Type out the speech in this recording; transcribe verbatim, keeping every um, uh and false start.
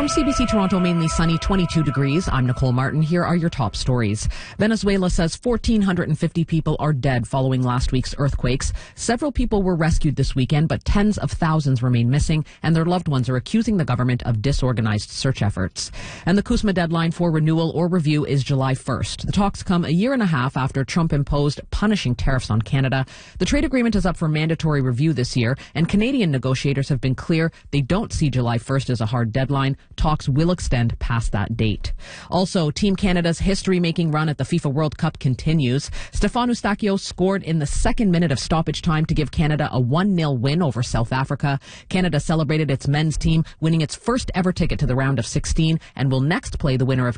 C B C Toronto, mainly sunny, twenty-two degrees. I'm Nicole Martin. Here are your top stories. Venezuela says one thousand four hundred fifty people are dead following last week's earthquakes. Several people were rescued this weekend, but tens of thousands remain missing, and their loved ones are accusing the government of disorganized search efforts. And the CUSMA deadline for renewal or review is July first. The talks come a year and a half after Trump imposed punishing tariffs on Canada. The trade agreement is up for mandatory review this year, and Canadian negotiators have been clear they don't see July first as a hard deadline. Talks will extend past that date. Also, Team Canada's history-making run at the FIFA World Cup continues. Stefan Eustáquio scored in the second minute of stoppage time to give Canada a one nil win over South Africa. Canada celebrated its men's team, winning its first ever ticket to the round of sixteen, and will next play the winner of